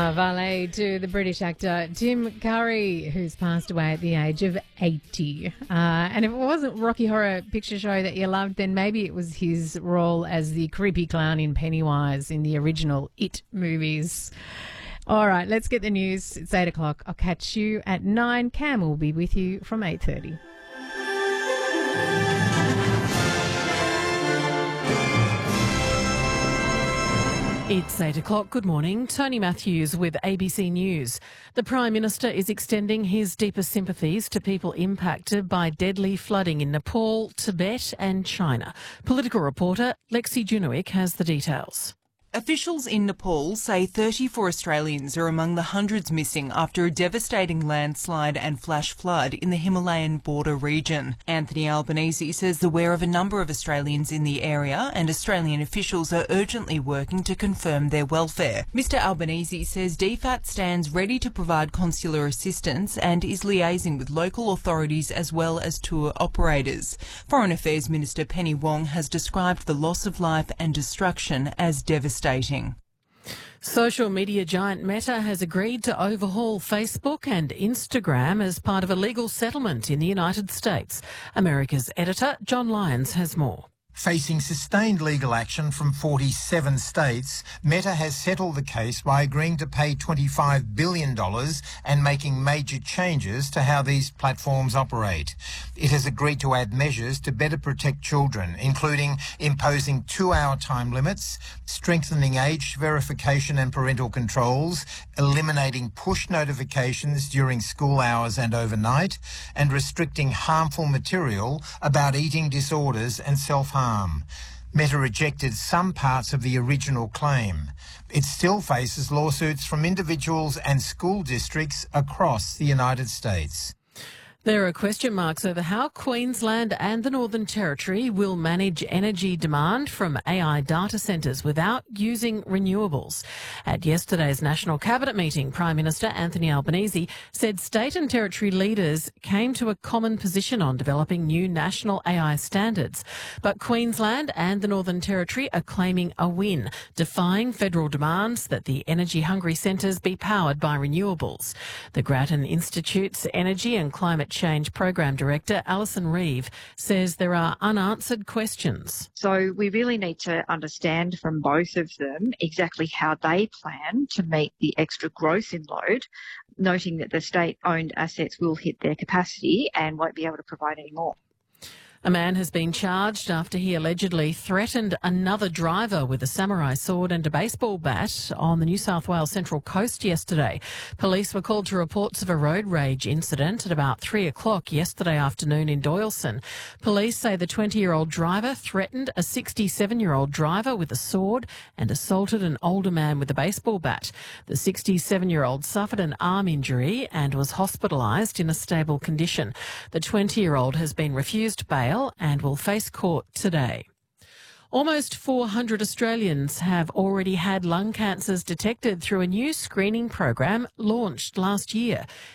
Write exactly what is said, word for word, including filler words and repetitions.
Uh, valet to the British actor Tim Curry, who's passed away at the age of eighty. Uh, and if it wasn't Rocky Horror Picture Show that you loved, then maybe it was his role as the creepy clown in Pennywise in the original It movies. All right, let's get the news. It's eight o'clock. I'll catch you at nine. Cam will be with you from eight thirty. It's eight o'clock. Good morning. Tony Matthews with A B C News. The Prime Minister is extending his deepest sympathies to people impacted by deadly flooding in Nepal, Tibet and China. Political reporter Lexi Junowick has the details. Officials in Nepal say thirty-four Australians are among the hundreds missing after a devastating landslide and flash flood in the Himalayan border region. Anthony Albanese says they're aware of a number of Australians in the area and Australian officials are urgently working to confirm their welfare. Mr Albanese says D FAT stands ready to provide consular assistance and is liaising with local authorities as well as tour operators. Foreign Affairs Minister Penny Wong has described the loss of life and destruction as devastating. Social media giant Meta has agreed to overhaul Facebook and Instagram as part of a legal settlement in the United States. America's editor John Lyons has more. Facing sustained legal action from forty-seven states, Meta has settled the case by agreeing to pay twenty-five billion dollars and making major changes to how these platforms operate. It has agreed to add measures to better protect children, including imposing two-hour time limits, strengthening age verification and parental controls, eliminating push notifications during school hours and overnight, and restricting harmful material about eating disorders and self-harm. Meta rejected some parts of the original claim. It still faces lawsuits from individuals and school districts across the United States. There are question marks over how Queensland and the Northern Territory will manage energy demand from A I data centres without using renewables. At yesterday's National Cabinet meeting, Prime Minister Anthony Albanese said state and territory leaders came to a common position on developing new national A I standards. But Queensland and the Northern Territory are claiming a win, defying federal demands that the energy-hungry centres be powered by renewables. The Grattan Institute's Energy and Climate Change Program Director Alison Reeve says there are unanswered questions. So we really need to understand from both of them exactly how they plan to meet the extra growth in load, noting that the state-owned assets will hit their capacity and won't be able to provide any more. A man has been charged after he allegedly threatened another driver with a samurai sword and a baseball bat on the New South Wales Central Coast yesterday. Police were called to reports of a road rage incident at about three o'clock yesterday afternoon in Doyleson. Police say the twenty-year-old driver threatened a sixty-seven-year-old driver with a sword and assaulted an older man with a baseball bat. The sixty-seven-year-old suffered an arm injury and was hospitalised in a stable condition. The twenty-year-old has been refused bail and will face court today. Almost four hundred Australians have already had lung cancers detected through a new screening program launched last year.